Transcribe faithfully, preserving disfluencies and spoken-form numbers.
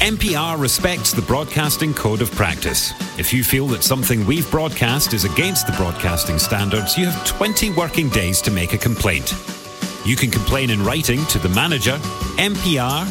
N P R respects the Broadcasting Code of Practice. If you feel that something we've broadcast is against the broadcasting standards, you have twenty working days to make a complaint. You can complain in writing to the manager, N P R